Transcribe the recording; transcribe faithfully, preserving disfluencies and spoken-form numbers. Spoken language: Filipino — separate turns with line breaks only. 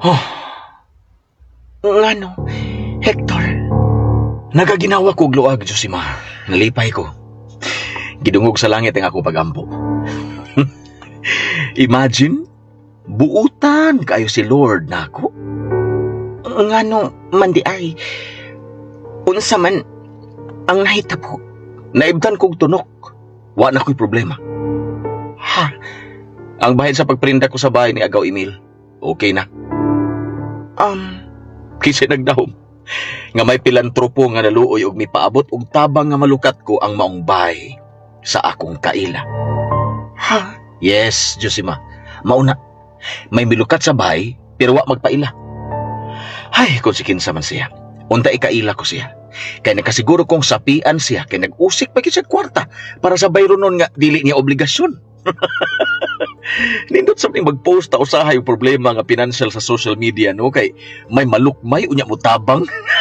Oh, ngano, Hector. Nagaginawa ko og luag, Josima. Nalipay ko. Gidungog sa langit ang ako pagampo. Imagine, buutan kayo si Lord na ako.
Ngano, mandi ay. Unsa man ang nahitabo.
Naibtan kong tunok. Wa na ko'y problema.
Ha?
Ang bahid sa pagprinda ko sa bahay ni Agaw Emil, okay na.
Um,
Kisay nagdahom. Nga may pilantropo nga naluoy og mipaabot og tabang nga malukat ko ang maong bahay sa akong kaila.
ha?
Yes, Josima. Mauna, may milukat sa bahay pero wa magpaila. Ay, kung si kinsa man siya. Unta ikaila ko siya. Kaya nakasiguro kong sapian siya kaya nag-usik pa siya kwarta para sa bayro nun nga dili niya obligasyon. Nindot sa mga mag-post ta usahay yung problema nga financial sa social media, no? Kay may malukmay unya mo tabang.